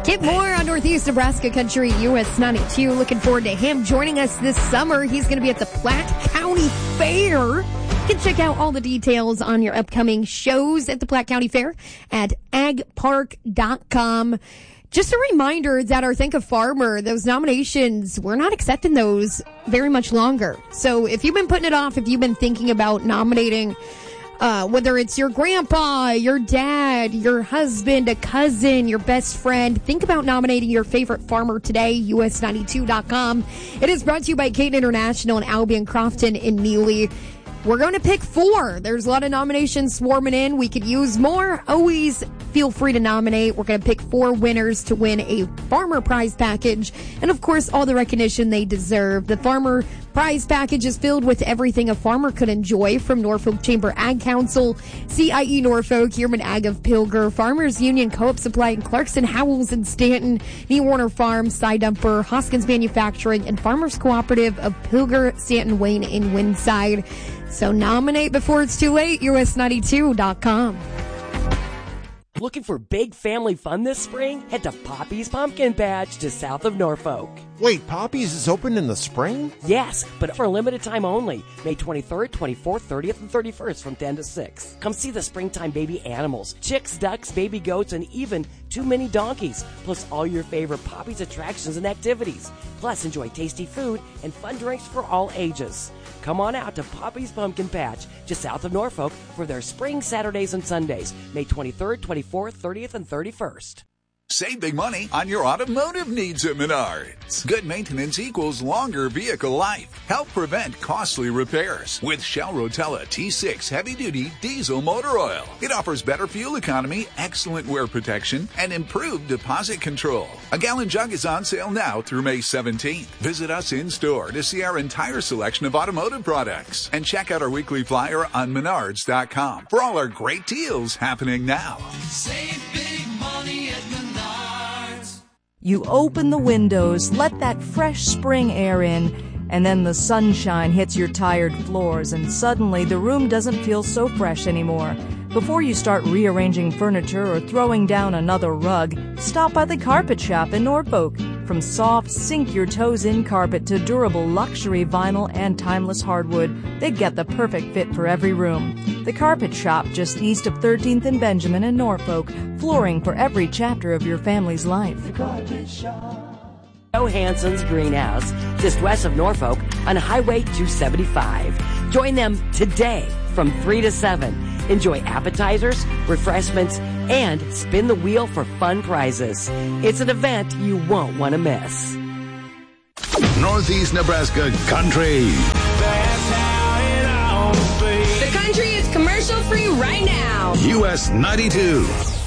Get more on Northeast Nebraska Country US 92. Looking forward to him joining us this summer. He's going to be at the Platte County Fair. You can check out all the details on your upcoming shows at the Platte County Fair at agpark.com. Just a reminder that our Think of Farmer, those nominations, we're not accepting those very much longer. So if you've been putting it off, if you've been thinking about nominating, whether it's your grandpa, your dad, your husband, a cousin, your best friend, think about nominating your favorite farmer today, us92.com. It is brought to you by Caton International and Albion Crofton in Neely. We're going to pick 4. There's a lot of nominations swarming in. We could use more. Always feel free to nominate. We're going to pick 4 winners to win a Farmer Prize Package. And, of course, all the recognition they deserve. The Farmer Prize Package is filled with everything a farmer could enjoy from Norfolk Chamber Ag Council, CIE Norfolk, Yearman Ag of Pilger, Farmers Union, Co-op Supply in Clarkson, Howells and Stanton, New Warner Farms, Side Dumper, Hoskins Manufacturing, and Farmers Cooperative of Pilger, Stanton, Wayne, and Winside. So nominate before it's too late, us92.com. Looking for big family fun this spring? Head to Poppy's Pumpkin Patch just south of Norfolk. Wait, Poppy's is open in the spring? Yes, but for a limited time only. May 23rd, 24th, 30th, and 31st from 10 to 6. Come see the springtime baby animals, chicks, ducks, baby goats, and even 2 mini donkeys, plus all your favorite Poppy's attractions and activities. Plus, enjoy tasty food and fun drinks for all ages. Come on out to Poppy's Pumpkin Patch, just south of Norfolk, for their spring Saturdays and Sundays, May 23rd, 24th, 30th, and 31st. Save big money on your automotive needs at Menards. Good maintenance equals longer vehicle life. Help prevent costly repairs with Shell Rotella T6 heavy-duty diesel motor oil. It offers better fuel economy, excellent wear protection, and improved deposit control. A gallon jug is on sale now through May 17th. Visit us in-store to see our entire selection of automotive products. And check out our weekly flyer on Menards.com for all our great deals happening now. Save big money at Menards. You open the windows, let that fresh spring air in, and then the sunshine hits your tired floors, and suddenly the room doesn't feel so fresh anymore. Before you start rearranging furniture or throwing down another rug, stop by the Carpet Shop in Norfolk. From soft, sink-your-toes-in carpet to durable luxury vinyl and timeless hardwood, they get the perfect fit for every room. The Carpet Shop, just east of 13th and Benjamin in Norfolk, flooring for every chapter of your family's life. The Carpet Shop. Johansson's Greenhouse, just west of Norfolk on Highway 275. Join them today from 3 to 7. Enjoy appetizers, refreshments, and spin the wheel for fun prizes. It's an event you won't want to miss. Northeast Nebraska Country. That's how it ought to be. The country is commercial free right now. US 92.